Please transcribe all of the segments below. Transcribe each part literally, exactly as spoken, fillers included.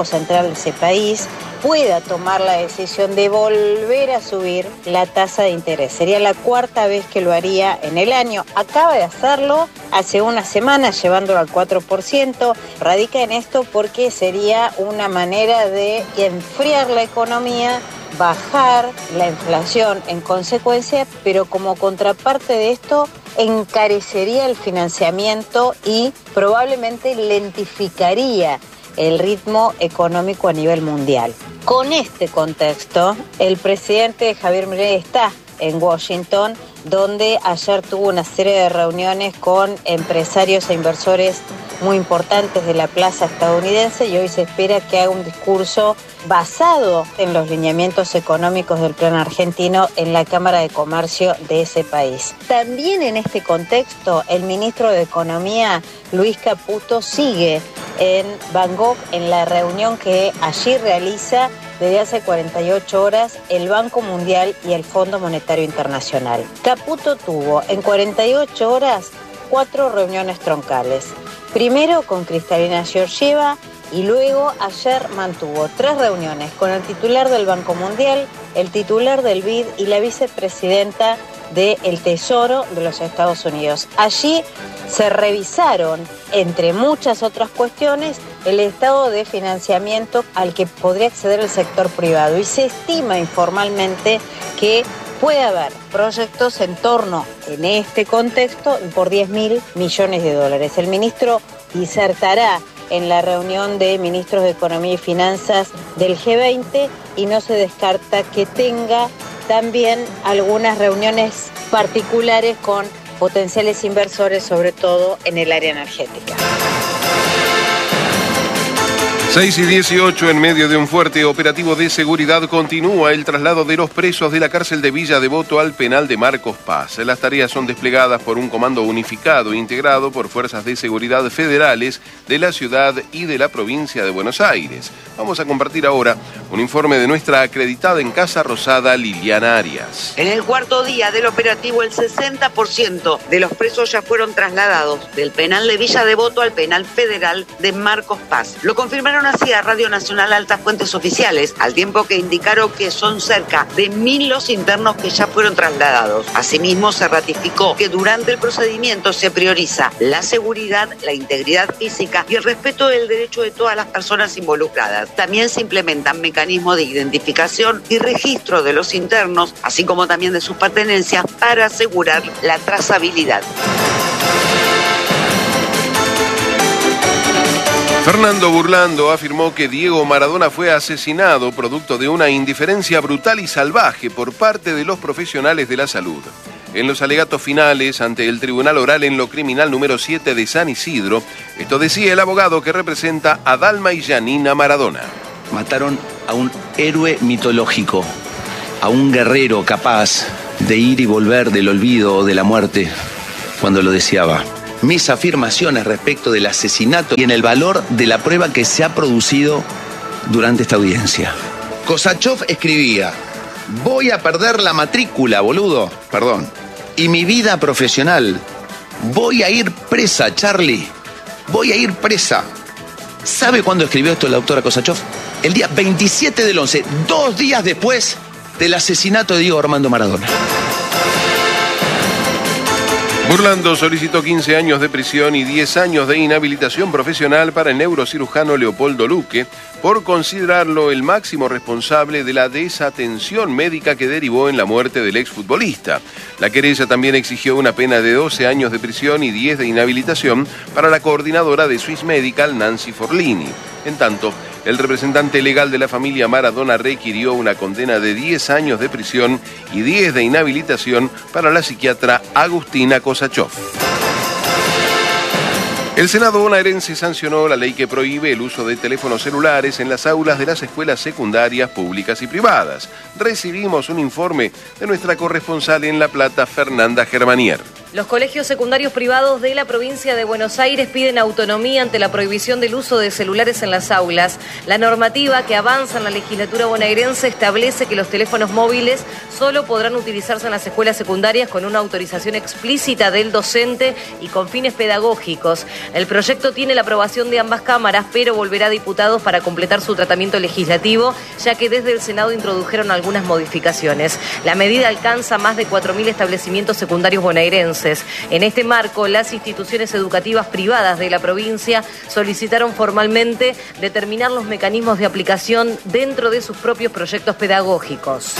Central de ese país pueda tomar la decisión de volver a subir la tasa de interés. Sería la cuarta vez que lo haría en el año. Acaba de hacerlo hace unas semanas, llevándolo al cuatro por ciento. Radica en esto porque sería una manera de enfriar la economía, bajar la inflación en consecuencia, pero como contraparte de esto, encarecería el financiamiento y probablemente lentificaría el ritmo económico a nivel mundial. Con este contexto, el presidente Javier Milei está en Washington, donde ayer tuvo una serie de reuniones con empresarios e inversores muy importantes de la plaza estadounidense, y hoy se espera que haga un discurso basado en los lineamientos económicos del plan argentino en la Cámara de Comercio de ese país. También en este contexto, el ministro de Economía, Luis Caputo, sigue en Bangkok en la reunión que allí realiza desde hace cuarenta y ocho horas el Banco Mundial y el Fondo Monetario Internacional. Caputo tuvo en cuarenta y ocho horas cuatro reuniones troncales. Primero con Kristalina Georgieva y luego ayer mantuvo tres reuniones con el titular del Banco Mundial, el titular del B I D y la vicepresidenta del Tesoro de los Estados Unidos. Allí se revisaron, entre muchas otras cuestiones, el estado de financiamiento al que podría acceder el sector privado, y se estima informalmente que puede haber proyectos en torno, en este contexto, por diez mil millones de dólares. El ministro disertará en la reunión de ministros de Economía y Finanzas del G veinte y no se descarta que tenga también algunas reuniones particulares con potenciales inversores, sobre todo en el área energética. seis y dieciocho, en medio de un fuerte operativo de seguridad, continúa el traslado de los presos de la cárcel de Villa Devoto al penal de Marcos Paz. Las tareas son desplegadas por un comando unificado integrado por fuerzas de seguridad federales de la ciudad y de la provincia de Buenos Aires. Vamos a compartir ahora un informe de nuestra acreditada en Casa Rosada, Liliana Arias. En el cuarto día del operativo, el sesenta por ciento de los presos ya fueron trasladados del penal de Villa Devoto al penal federal de Marcos Paz. Lo confirmaron así a Radio Nacional altas fuentes oficiales, al tiempo que indicaron que son cerca de mil los internos que ya fueron trasladados. Asimismo, se ratificó que durante el procedimiento se prioriza la seguridad, la integridad física y el respeto del derecho de todas las personas involucradas. También se implementan mecanismos de identificación y registro de los internos, así como también de sus pertenencias, para asegurar la trazabilidad. Fernando Burlando afirmó que Diego Maradona fue asesinado producto de una indiferencia brutal y salvaje por parte de los profesionales de la salud. En los alegatos finales ante el Tribunal Oral en lo Criminal número siete de San Isidro, esto decía el abogado que representa a Dalma y Janina Maradona. Mataron a un héroe mitológico, a un guerrero capaz de ir y volver del olvido o de la muerte cuando lo deseaba. Mis afirmaciones respecto del asesinato y en el valor de la prueba que se ha producido durante esta audiencia. Kosachov escribía: voy a perder la matrícula, boludo, perdón, y mi vida profesional. Voy a ir presa, Charlie, voy a ir presa. ¿Sabe cuándo escribió esto la doctora Kosachov? El día veintisiete del once, dos días después del asesinato de Diego Armando Maradona. Burlando solicitó quince años de prisión y diez años de inhabilitación profesional para el neurocirujano Leopoldo Luque por considerarlo el máximo responsable de la desatención médica que derivó en la muerte del exfutbolista. La querella también exigió una pena de doce años de prisión y diez de inhabilitación para la coordinadora de Swiss Medical, Nancy Forlini. En tanto, el representante legal de la familia Maradona requirió una condena de diez años de prisión y diez de inhabilitación para la psiquiatra Agustina Kosachov. El Senado bonaerense sancionó la ley que prohíbe el uso de teléfonos celulares en las aulas de las escuelas secundarias públicas y privadas. Recibimos un informe de nuestra corresponsal en La Plata, Fernanda Germanier. Los colegios secundarios privados de la provincia de Buenos Aires piden autonomía ante la prohibición del uso de celulares en las aulas. La normativa que avanza en la legislatura bonaerense establece que los teléfonos móviles solo podrán utilizarse en las escuelas secundarias con una autorización explícita del docente y con fines pedagógicos. El proyecto tiene la aprobación de ambas cámaras, pero volverá a diputados para completar su tratamiento legislativo, ya que desde el Senado introdujeron algunas modificaciones. La medida alcanza más de cuatro mil establecimientos secundarios bonaerenses. En este marco, las instituciones educativas privadas de la provincia solicitaron formalmente determinar los mecanismos de aplicación dentro de sus propios proyectos pedagógicos.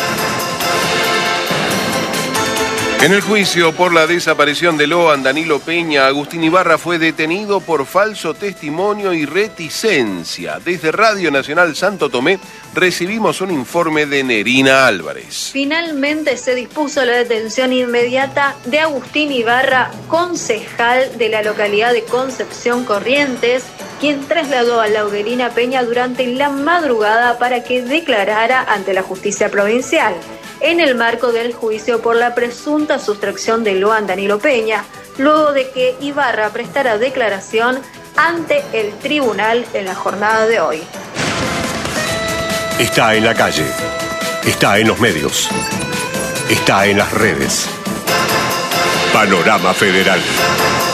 En el juicio por la desaparición de Loan Danilo Peña, Agustín Ibarra fue detenido por falso testimonio y reticencia. Desde Radio Nacional Santo Tomé recibimos un informe de Nerina Álvarez. Finalmente se dispuso la detención inmediata de Agustín Ibarra, concejal de la localidad de Concepción Corrientes, quien trasladó a Laudelina Peña durante la madrugada para que declarara ante la justicia provincial, en el marco del juicio por la presunta sustracción de Loan Danilo Peña, luego de que Ibarra prestara declaración ante el tribunal en la jornada de hoy. Está en la calle, está en los medios, está en las redes. Panorama Federal.